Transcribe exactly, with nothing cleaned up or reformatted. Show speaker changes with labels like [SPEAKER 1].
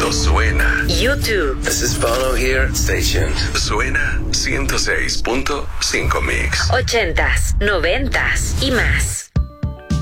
[SPEAKER 1] Esto suena.
[SPEAKER 2] YouTube.
[SPEAKER 1] This is Bono here. Stay tuned. Suena ciento seis punto cinco Mix.
[SPEAKER 2] Ochentas, noventas y más.